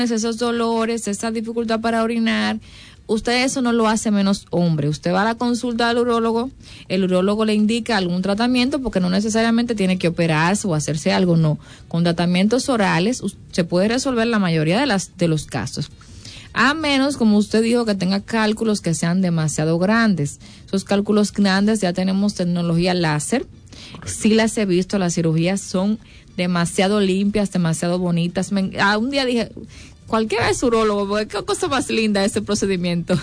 esos dolores, esa dificultad para orinar, usted eso no lo hace menos hombre. Usted va a la consulta del urólogo, el urólogo le indica algún tratamiento, porque no necesariamente tiene que operarse o hacerse algo, no. Con tratamientos orales se puede resolver la mayoría de los casos. A menos, como usted dijo, que tenga cálculos que sean demasiado grandes. Esos cálculos grandes ya tenemos tecnología láser. Correcto. Sí las he visto, las cirugías son demasiado limpias, demasiado bonitas. Un día dije, cualquiera es urólogo, porque qué cosa más linda ese procedimiento.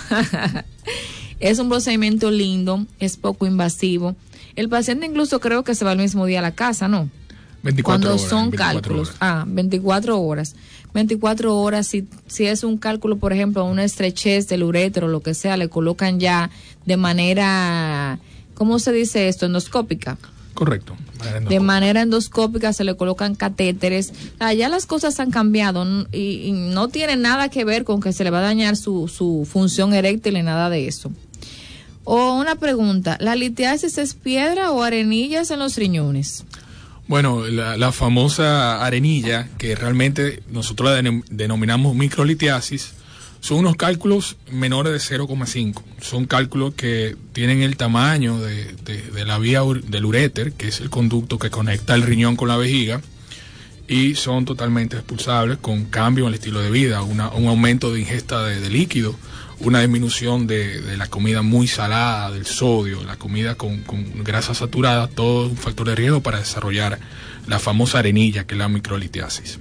Es un procedimiento lindo, es poco invasivo. El paciente incluso creo que se va el mismo día a la casa, ¿no? 24 Cuando horas, son 24 cálculos. horas. 24 horas. 24 horas, si es un cálculo, por ejemplo, una estrechez del urétero, lo que sea, le colocan ya de manera, ¿cómo se dice esto? Endoscópica. Correcto. De manera endoscópica se le colocan catéteres. Ya las cosas han cambiado y no tiene nada que ver con que se le va a dañar su función eréctil ni nada de eso. O una pregunta, ¿la litiasis es piedra o arenillas en los riñones? Bueno, la famosa arenilla, que realmente nosotros la denominamos microlitiasis, son unos cálculos menores de 0,5. Son cálculos que tienen el tamaño de la vía del uréter, que es el conducto que conecta el riñón con la vejiga, y son totalmente expulsables con cambio en el estilo de vida, un aumento de ingesta de líquido, una disminución de la comida muy salada, del sodio, la comida con grasas saturadas, todo es un factor de riesgo para desarrollar la famosa arenilla, que es la microlitiasis.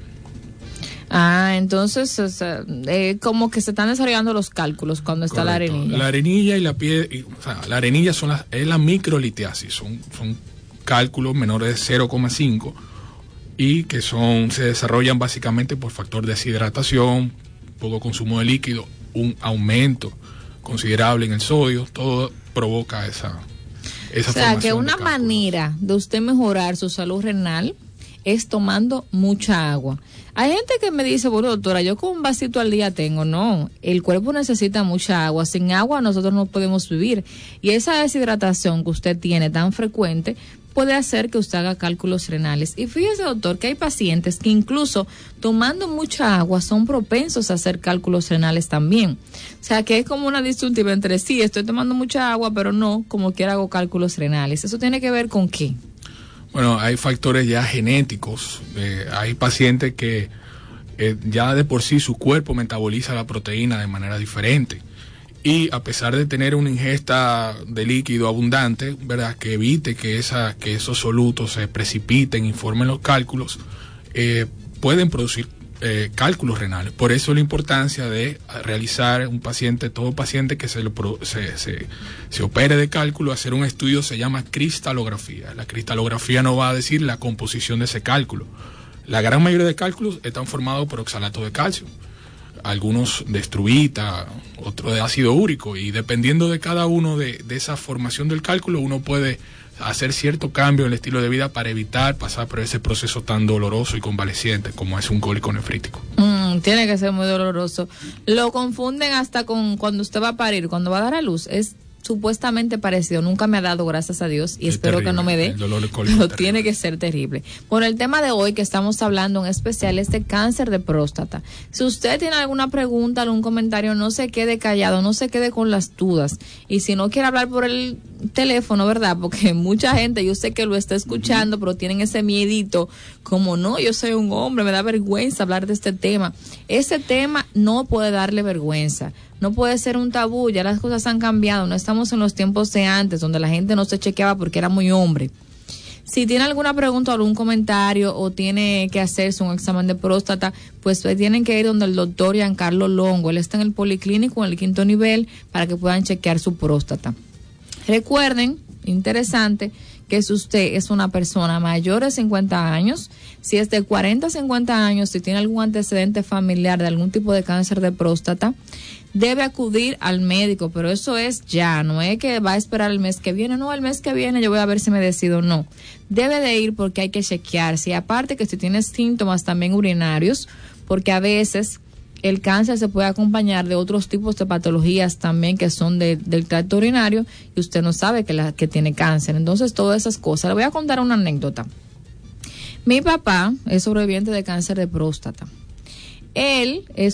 Entonces, o sea, como que se están desarrollando los cálculos cuando está la arenilla. La arenilla y la piedra, la arenilla es la microlitiasis, son cálculos menores de 0,5 y que se desarrollan básicamente por factor de deshidratación, poco consumo de líquido, un aumento considerable en el sodio, todo provoca esa o sea, que una manera de usted mejorar su salud renal es tomando mucha agua. Hay gente que me dice, bueno, doctora, yo con un vasito al día tengo. No, el cuerpo necesita mucha agua. Sin agua nosotros no podemos vivir. Y esa deshidratación que usted tiene tan frecuente puede hacer que usted haga cálculos renales. Y fíjese, doctor, que hay pacientes que incluso tomando mucha agua son propensos a hacer cálculos renales también. O sea, que es como una disyuntiva entre sí, estoy tomando mucha agua, pero no, como quiera hago cálculos renales. ¿Eso tiene que ver con qué? Bueno, hay factores ya genéticos. Hay pacientes que ya de por sí su cuerpo metaboliza la proteína de manera diferente. Y a pesar de tener una ingesta de líquido abundante, ¿verdad?, que evite que esos solutos se precipiten y formen los cálculos, pueden producir cálculos renales. Por eso la importancia de realizar todo paciente que se opere de cálculo, hacer un estudio se llama cristalografía. La cristalografía no va a decir la composición de ese cálculo. La gran mayoría de cálculos están formados por oxalato de calcio, algunos de estruvita, otros de ácido úrico, y dependiendo de cada uno de esa formación del cálculo, uno puede hacer cierto cambio en el estilo de vida para evitar pasar por ese proceso tan doloroso y convaleciente como es un cólico nefrítico. Tiene que ser muy doloroso. Lo confunden hasta con cuando usted va a parir, cuando va a dar a luz. Es supuestamente parecido, nunca me ha dado, gracias a Dios, y espero terrible, que no me dé, pero tiene que ser terrible. Bueno, el tema de hoy que estamos hablando en especial es de cáncer de próstata. Si usted tiene alguna pregunta, algún comentario, no se quede callado, no se quede con las dudas, y si no quiere hablar por el teléfono, ¿verdad? Porque mucha gente, yo sé que lo está escuchando, pero tienen ese miedito, como no, yo soy un hombre, me da vergüenza hablar de este tema. Ese tema no puede darle vergüenza. No puede ser un tabú, ya las cosas han cambiado, no estamos en los tiempos de antes, donde la gente no se chequeaba porque era muy hombre. Si tiene alguna pregunta o algún comentario o tiene que hacerse un examen de próstata, pues tienen que ir donde el doctor Giancarlo Longo, él está en el Policlínico en el 5º nivel para que puedan chequear su próstata. Recuerden, interesante, que si usted es una persona mayor de 50 años, si es de 40 a 50 años, si tiene algún antecedente familiar de algún tipo de cáncer de próstata, debe acudir al médico, pero eso es ya, no es que va a esperar el mes que viene, no, el mes que viene yo voy a ver si me decido, no. Debe de ir porque hay que chequearse, y aparte que si tiene síntomas también urinarios, porque a veces el cáncer se puede acompañar de otros tipos de patologías también que son del tracto urinario y usted no sabe que tiene cáncer. Entonces, todas esas cosas. Le voy a contar una anécdota. Mi papá es sobreviviente de cáncer de próstata. Él es